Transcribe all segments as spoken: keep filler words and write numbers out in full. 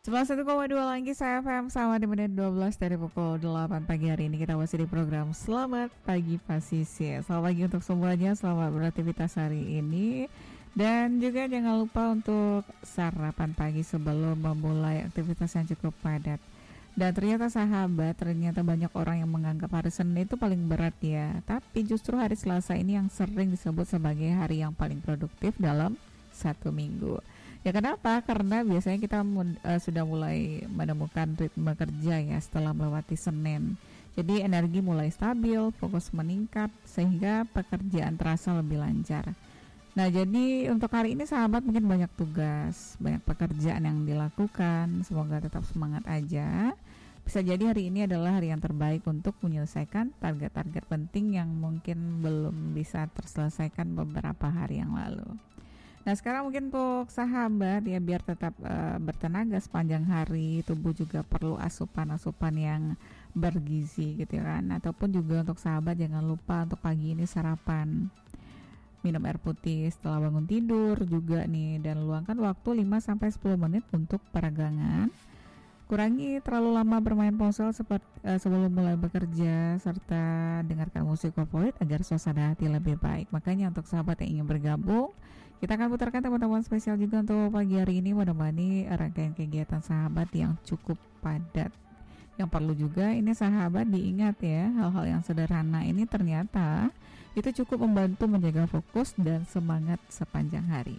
seratus satu koma dua Langgis F M sama di menit dua belas dari pukul delapan pagi hari ini kita masih di program Selamat Pagi Pasisi. Selamat pagi untuk semuanya, selamat beraktivitas hari ini. Dan juga jangan lupa untuk sarapan pagi sebelum memulai aktivitas yang cukup padat. Dan ternyata sahabat, ternyata banyak orang yang menganggap hari Senin itu paling berat ya. Tapi justru hari Selasa ini yang sering disebut sebagai hari yang paling produktif dalam satu minggu. Ya kenapa? Karena biasanya kita uh, sudah mulai menemukan ritme kerja ya setelah melewati Senin. Jadi energi mulai stabil, fokus meningkat, sehingga pekerjaan terasa lebih lancar. Nah jadi untuk hari ini sahabat mungkin banyak tugas, banyak pekerjaan yang dilakukan. Semoga tetap semangat aja. Bisa jadi hari ini adalah hari yang terbaik untuk menyelesaikan target-target penting yang mungkin belum bisa terselesaikan beberapa hari yang lalu. Nah sekarang mungkin untuk sahabat ya biar tetap uh, bertenaga sepanjang hari, tubuh juga perlu asupan-asupan yang bergizi gitu kan. Ataupun juga untuk sahabat jangan lupa untuk pagi ini sarapan, minum air putih setelah bangun tidur juga nih, dan luangkan waktu lima sampai sepuluh menit untuk peregangan. Kurangi terlalu lama bermain ponsel seperti, uh, sebelum mulai bekerja, serta dengarkan musik favorit agar suasana hati lebih baik. Makanya untuk sahabat yang ingin bergabung, kita akan putarkan teman-teman spesial juga untuk pagi hari ini menemani rangkaian kegiatan sahabat yang cukup padat. Yang perlu juga ini sahabat diingat ya, hal-hal yang sederhana ini ternyata itu cukup membantu menjaga fokus dan semangat sepanjang hari.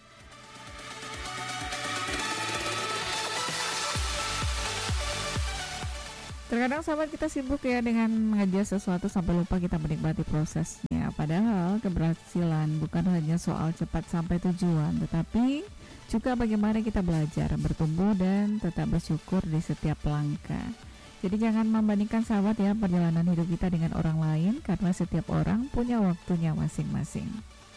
Terkadang sahabat kita sibuk ya dengan mengejar sesuatu sampai lupa kita menikmati prosesnya. Padahal keberhasilan bukan hanya soal cepat sampai tujuan, tetapi juga bagaimana kita belajar, bertumbuh dan tetap bersyukur di setiap langkah. Jadi jangan membandingkan sahabat ya perjalanan hidup kita dengan orang lain, karena setiap orang punya waktunya masing-masing.